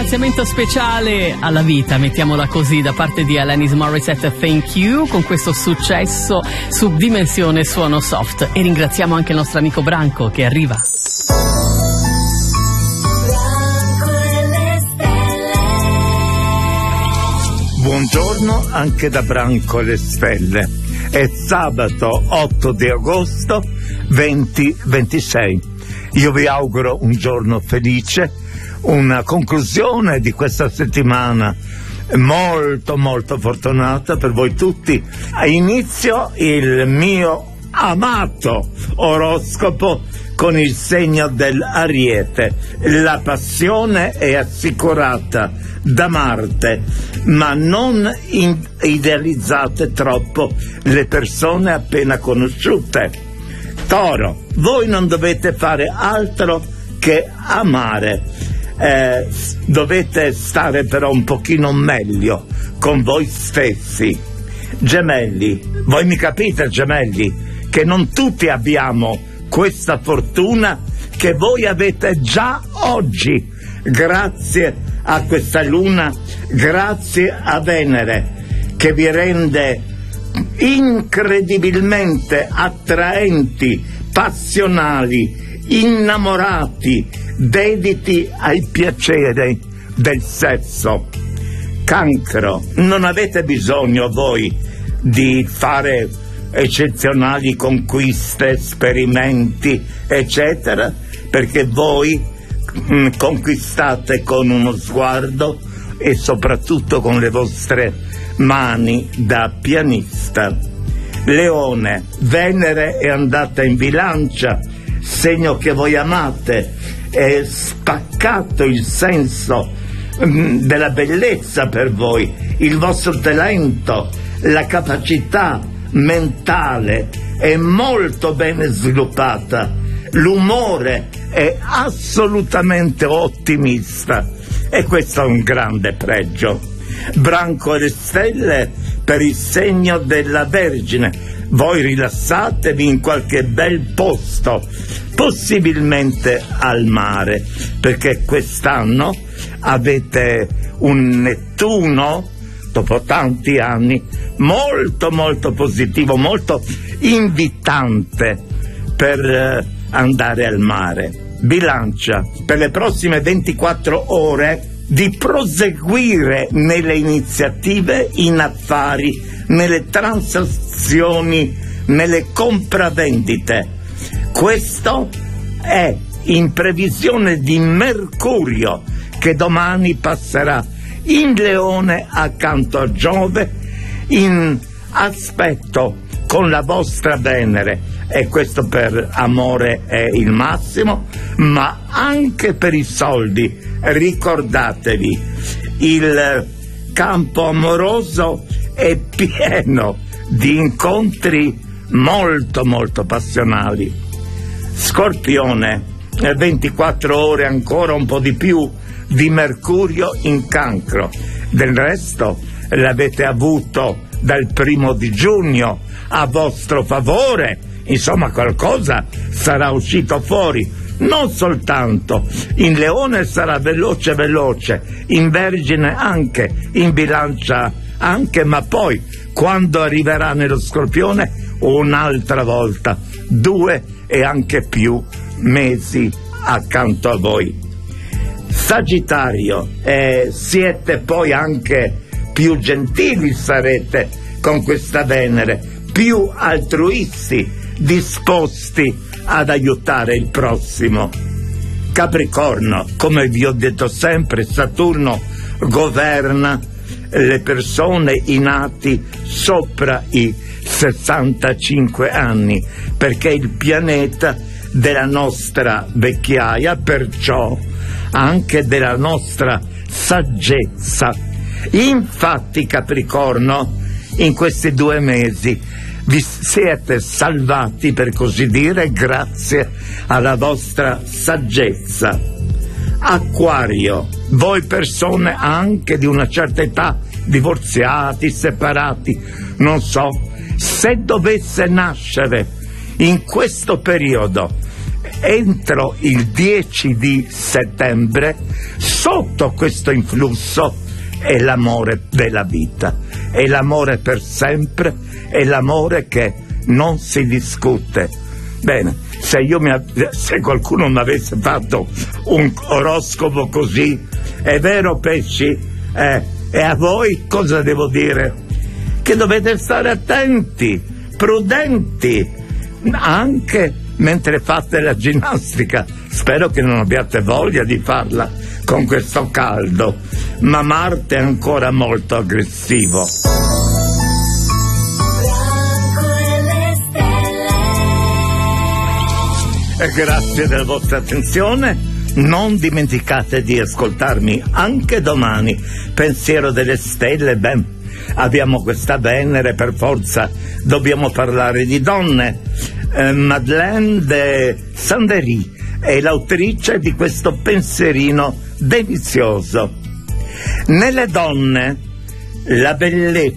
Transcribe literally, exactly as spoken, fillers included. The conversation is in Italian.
ringraziamento speciale alla vita, mettiamola così, da parte di Alanis Morissette, Thank You, con questo successo su Dimensione Suono Soft. E ringraziamo anche il nostro amico Branco che arriva. Buongiorno anche da Branco e le Stelle. È sabato otto di agosto duemilaventisei. Io vi auguro un giorno felice, una conclusione di questa settimana molto molto fortunata per voi tutti. Inizio il mio amato oroscopo con il segno dell'Ariete. La passione è assicurata da Marte, ma non in- idealizzate troppo le persone appena conosciute. Toro, voi non dovete fare altro che amare, eh, dovete stare però un pochino meglio con voi stessi. Gemelli, voi mi capite, gemelli, che non tutti abbiamo questa fortuna che voi avete già oggi, grazie a questa luna, grazie a Venere, che vi rende incredibilmente attraenti, passionali, innamorati, dediti ai piaceri del sesso. Cancro, non avete bisogno voi di fare eccezionali conquiste, esperimenti, eccetera, perché voi mh, conquistate con uno sguardo e soprattutto con le vostre mani da pianista. Leone, Venere è andata in Bilancia, segno che voi amate, è spaccato il senso mh, della bellezza per voi, il vostro talento, la capacità mentale è molto ben sviluppata, l'umore è assolutamente ottimista e questo è un grande pregio. Branco e le Stelle per il segno della Vergine, voi rilassatevi in qualche bel posto, possibilmente al mare, perché quest'anno avete un Nettuno dopo tanti anni molto molto positivo, molto invitante per eh, andare al mare. Bilancia, per le prossime ventiquattro ore di proseguire nelle iniziative in affari, nelle transazioni, nelle compravendite. Questo è in previsione di Mercurio, che domani passerà in Leone accanto a Giove, in aspetto con la vostra Venere, e questo per amore è il massimo, ma anche per i soldi. Ricordatevi, il campo amoroso è pieno di incontri molto molto passionali. Scorpione, ventiquattro ore ancora, un po' di più di Mercurio in Cancro. Del resto l'avete avuto dal primo di giugno a vostro favore, insomma qualcosa sarà uscito fuori. Non soltanto in Leone sarà veloce veloce, in Vergine anche, in Bilancia anche, ma poi quando arriverà nello Scorpione un'altra volta, due e anche più mesi accanto a voi. Sagittario, eh, siete poi anche più gentili, sarete con questa Venere, più altruisti, disposti ad aiutare il prossimo. Capricorno, come vi ho detto sempre, Saturno governa le persone, i nati sopra i sessantacinque anni, perché è il pianeta della nostra vecchiaia, perciò anche della nostra saggezza. Infatti, Capricorno, in questi due mesi vi siete salvati, per così dire, grazie alla vostra saggezza. Acquario, voi persone anche di una certa età, divorziati, separati, non so, se dovesse nascere in questo periodo entro il dieci di settembre, sotto questo influsso, è l'amore della vita, è l'amore per sempre, è l'amore che non si discute. Bene, se, io mi, se qualcuno mi avesse fatto un oroscopo così, è vero pesci, eh, e a voi cosa devo dire? Che dovete stare attenti, prudenti, anche mentre fate la ginnastica. Spero che non abbiate voglia di farla con questo caldo, ma Marte è ancora molto aggressivo. E grazie della vostra attenzione. Non dimenticate di ascoltarmi anche domani. Pensiero delle stelle, beh, abbiamo questa Venere, per forza dobbiamo parlare di donne. eh, Madeleine de Saint-Denis è l'autrice di questo pensierino delizioso. Nelle donne la bellezza